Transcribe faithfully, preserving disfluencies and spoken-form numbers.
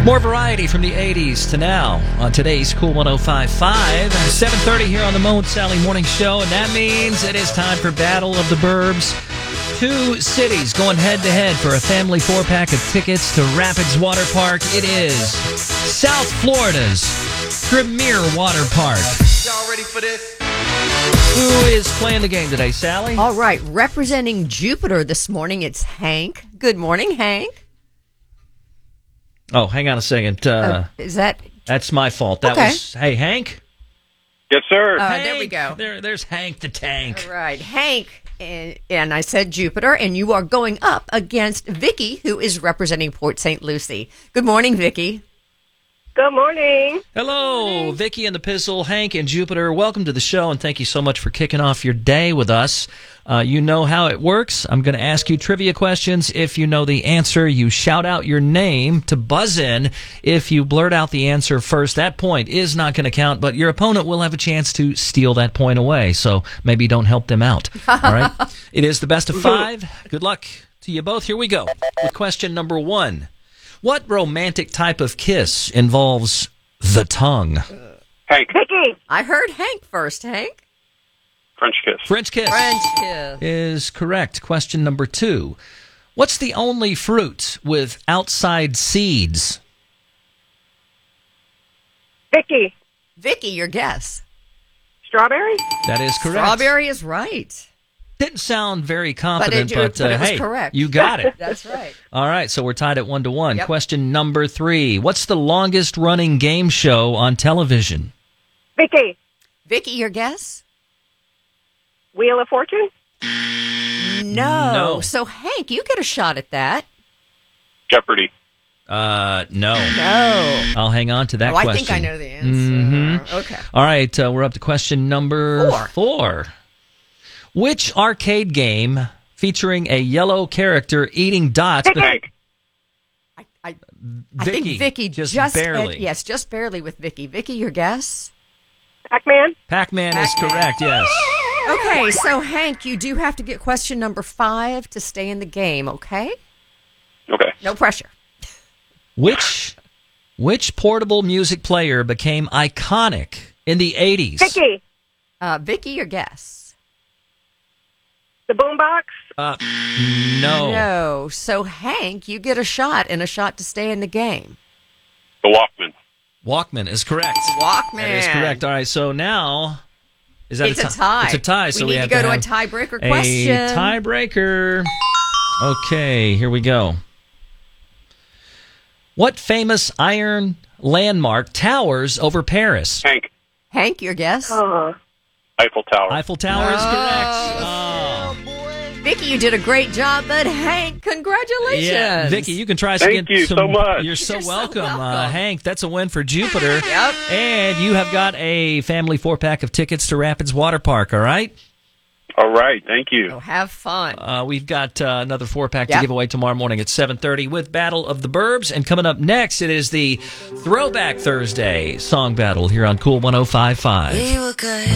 More variety from the eighties to now on today's Cool one oh five point five. seven thirty here on the Mo and Sally Morning Show, and that means it is time for Battle of the Burbs. Two cities going head-to-head for a family four-pack of tickets to Rapids Water Park. It is South Florida's premier water park. Y'all ready for this? Who is playing the game today, Sally? All right, representing Jupiter this morning, it's Hank. Good morning, Hank. Oh, hang on a second. Uh, Uh, is that... that's my fault. That Okay. was... Hey, Hank? Yes, sir. Uh, Hank. there we go. There, there's Hank the Tank. All right, Hank, and, and I said Jupiter, and you are going up against Vicky, who is representing Port Saint Lucie. Good morning, Vicky. Good morning. Hello, Vicky and the Pizzle, Hank and Jupiter. Welcome to the show, and thank you so much for kicking off your day with us. Uh, you know how it works. I'm going to ask you trivia questions. If you know the answer, you shout out your name to buzz in. If you blurt out the answer first, that point is not going to count, but your opponent will have a chance to steal that point away, so maybe don't help them out. All right? It is the best of five. Good luck to you both. Here we go with question number one. What romantic type of kiss involves the tongue? Hank. Vicky. I heard Hank first, Hank. French kiss. French kiss. French kiss. Is correct. Question number two. What's the only fruit with outside seeds? Vicky. Vicky, your guess. Strawberry. That is correct. Strawberry is right. Didn't sound very confident, But but, it- but uh, it was hey, correct. you got it. That's right. All right, so we're tied at one to one. Yep. Question number three. What's the longest running game show on television? Vicky. Vicky, your guess? Wheel of Fortune. No. No. So, Hank, you get a shot at that. Jeopardy. Uh, no. No. I'll hang on to that Oh, I question. think I know the answer. Mhm. Okay. All right, uh, we're up to question number Four. four. Which arcade game featuring a yellow character eating dots? Vicky. Hank. I, I, I Vicky, think Vicky just, just, barely. uh, yes, just barely with Vicky. Vicky, your guess? Pac-Man. Pac-Man is Pac-Man. correct, yes. Okay, so Hank, you do have to get question number five to stay in the game, okay? Okay. No pressure. Which which portable music player became iconic in the eighties? Vicky. Uh, Vicky, your guess? The boombox. Uh, no. No. So, Hank, you get a shot and a shot to stay in the game. The Walkman. Walkman is correct. Walkman. That is correct. All right, so now is that It's a, a ti- tie. It's a tie. We So need have to go to a have tiebreaker a question. tiebreaker. Okay, here we go. What famous iron landmark towers over Paris? Hank. Hank, your guess? Uh, Eiffel Tower. Eiffel Tower is correct. Oh. Vicky, you did a great job, but Hank, congratulations. Yeah, Vicky, you can try Thank again. you some, so much. You're so You're so welcome, Uh, welcome. Hank. That's a win for Jupiter. Yep. And you have got a family four-pack of tickets to Rapids Water Park, all right? All right. Thank you. So have fun. Uh, we've got uh, another four-pack to Yep. give away tomorrow morning at seven thirty with Battle of the Burbs. And coming up next, it is the Throwback Thursday song battle here on Cool one oh five point five. We were good.